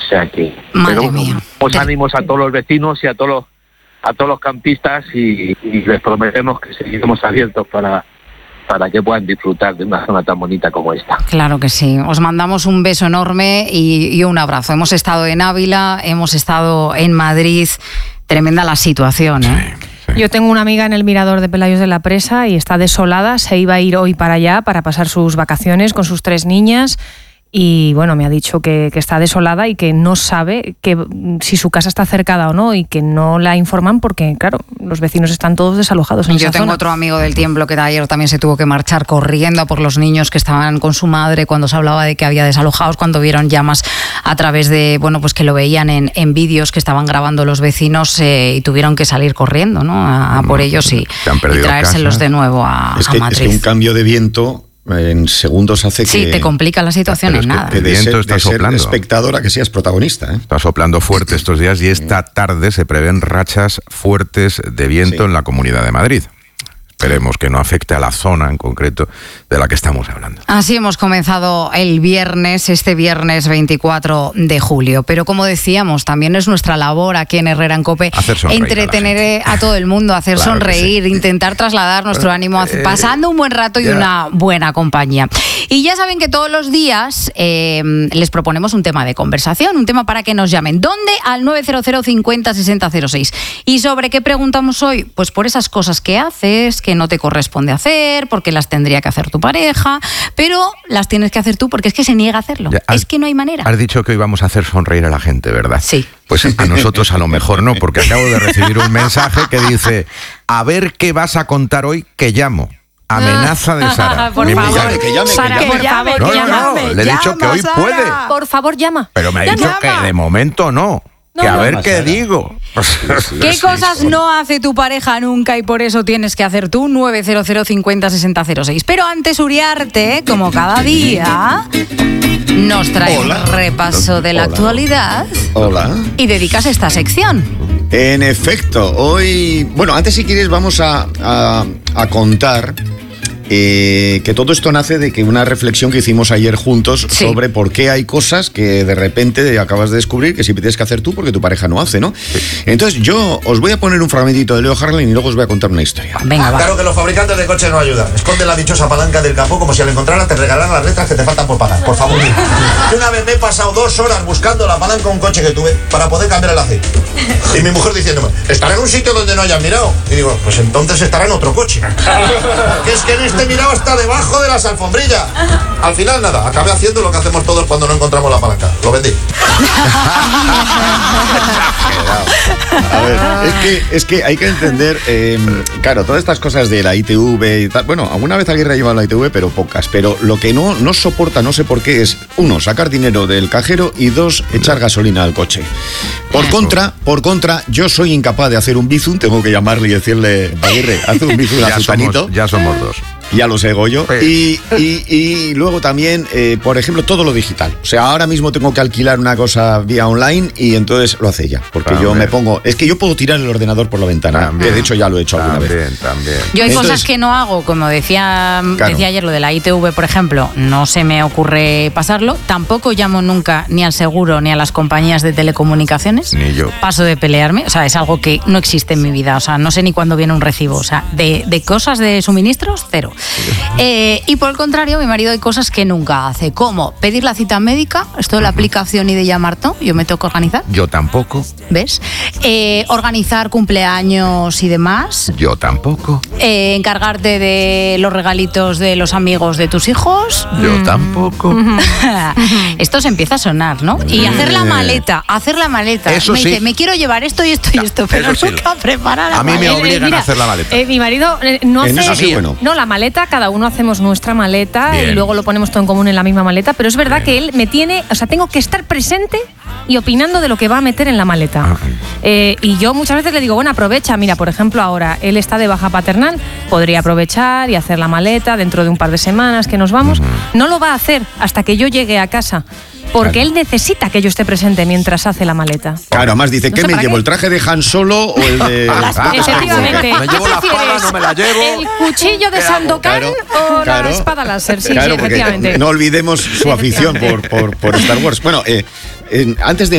sea que... Madre mía. Pues ánimos a todos los vecinos y a todos los campistas y les prometemos que seguiremos abiertos para que puedan disfrutar de una zona tan bonita como esta. Claro que sí. Os mandamos un beso enorme y un abrazo. Hemos estado en Ávila, hemos estado en Madrid. Tremenda la situación, ¿eh? Sí. Yo tengo una amiga en el Mirador de Pelayos de la Presa y está desolada. Se iba a ir hoy para allá para pasar sus vacaciones con sus 3 niñas. Y bueno, me ha dicho que está desolada y que no sabe si su casa está cercada o no y que no la informan porque, claro, los vecinos están todos desalojados en esa zona. Yo tengo otro amigo del Tiemblo que ayer también se tuvo que marchar corriendo por los niños que estaban con su madre cuando se hablaba de que había desalojados, cuando vieron llamas a través de, bueno, pues que lo veían en vídeos que estaban grabando los vecinos y tuvieron que salir corriendo, ¿no? A por ellos y traérselos de nuevo a Madrid. Es que un cambio de viento en segundos hace que... Sí, te complica la situación en nada. Que de ser espectadora que seas protagonista, ¿eh? Está soplando fuerte estos días y esta tarde se prevén rachas fuertes de viento en la Comunidad de Madrid. Esperemos que no afecte a la zona en concreto de la que estamos hablando. Así hemos comenzado este viernes 24 de julio. Pero como decíamos, también es nuestra labor aquí en Herrera en COPE entretener a todo el mundo, hacer sonreír, intentar trasladar nuestro ánimo, pasando un buen rato y una buena compañía. Y ya saben que todos los días les proponemos un tema de conversación, un tema para que nos llamen. ¿Dónde? Al 900 50 60 06. ¿Y sobre qué preguntamos hoy? Pues por esas cosas que haces, que no te corresponde hacer, porque las tendría que hacer tu pareja, pero las tienes que hacer tú porque es que se niega a hacerlo. Es que no hay manera. Has dicho que hoy vamos a hacer sonreír a la gente, ¿verdad? Sí. Pues a nosotros a lo mejor no, porque acabo de recibir un mensaje que dice: a ver qué vas a contar hoy, que llamo. Amenaza de Sara. Por favor, Sara, por favor, que llame. Le he dicho que hoy puede. Por favor, llama. Pero me ha dicho que de momento no. Que a ver qué digo. ¿Qué cosas no hace tu pareja nunca y por eso tienes que hacer tú? 900 50 60 06. Pero antes, Uriarte, como cada día, nos trae un repaso de la actualidad. Hola. Y dedicas esta sección. En efecto, hoy... Bueno, antes si quieres vamos a contar... que todo esto nace de que una reflexión que hicimos ayer juntos sobre por qué hay cosas que de repente acabas de descubrir que siempre tienes que hacer tú porque tu pareja no hace, ¿no? Entonces yo os voy a poner un fragmentito de Leo Harlem y luego os voy a contar una historia. Venga, va. Claro que los fabricantes de coches no ayudan. Esconden la dichosa palanca del capó como si al encontrarla te regalaran las letras que te faltan por pagar. Por favor, mira. Yo una vez me he pasado 2 horas buscando la palanca de un coche que tuve para poder cambiar el aceite. Y mi mujer diciéndome: estará en un sitio donde no hayas mirado. Y digo: pues entonces estará en otro coche. Que es que en este mirado hasta debajo de las alfombrillas. Al final nada, acabé haciendo lo que hacemos todos cuando no encontramos la palanca. Lo vendí. A ver, es que hay que entender, claro, todas estas cosas de la ITV y tal. Bueno, alguna vez alguien ha llevado la ITV, pero pocas. Pero lo que no soporta, no sé por qué, es 1, sacar dinero del cajero y 2, echar gasolina al coche. Por contra, yo soy incapaz de hacer un bizum. Tengo que llamarle y decirle: Aguirre, haz un bizum a Zutanito. Ya somos 2. Ya lo sé, Goyo. Y luego también, por ejemplo, todo lo digital. O sea, ahora mismo tengo que alquilar una cosa vía online y entonces lo hace ella. Porque yo me pongo... Es que yo puedo tirar el ordenador por la ventana. Que de hecho ya lo he hecho alguna vez. Yo hay cosas que no hago, como decía ayer, lo de la ITV, por ejemplo, no se me ocurre pasarlo. Tampoco llamo nunca ni al seguro ni a las compañías de telecomunicaciones. Ni yo. Paso de pelearme. O sea, es algo que no existe en mi vida. O sea, no sé ni cuándo viene un recibo. O sea, de cosas de suministros, 0. Y por el contrario, mi marido hay cosas que nunca hace, como pedir la cita médica, esto de la aplicación y de llamar todo, yo me tengo que organizar. Yo tampoco. ¿Ves? Organizar cumpleaños y demás. Yo tampoco. Encargarte de los regalitos de los amigos de tus hijos. Yo tampoco. Esto se empieza a sonar, ¿no? Y hacer la maleta. Eso me dice, sí. Me quiero llevar esto y esto y esto, pero nunca preparar la maleta. A mí me obligan a hacer la maleta. Mi marido no hace... Eso sí, bueno. No, la maleta, cada uno hacemos nuestra maleta. Bien. Y luego lo ponemos todo en común en la misma maleta, pero es verdad que él me tiene... O sea, tengo que estar presente y opinando de lo que va a meter en la maleta. Y yo muchas veces le digo, bueno, aprovecha. Mira, por ejemplo, ahora él está de baja paternal, podría aprovechar y hacer la maleta dentro de un par de semanas que nos vamos. No lo va a hacer hasta que yo llegue a casa. Porque él necesita que yo esté presente mientras hace la maleta. Claro, además dice, ¿qué me llevo? ¿El traje de Han Solo o el de...? Efectivamente. ¿Me llevo la espada, no me la llevo? ¿El cuchillo de Sandokan o la espada láser? Sí, claro, sí, efectivamente. No olvidemos su afición por Star Wars. Bueno, antes de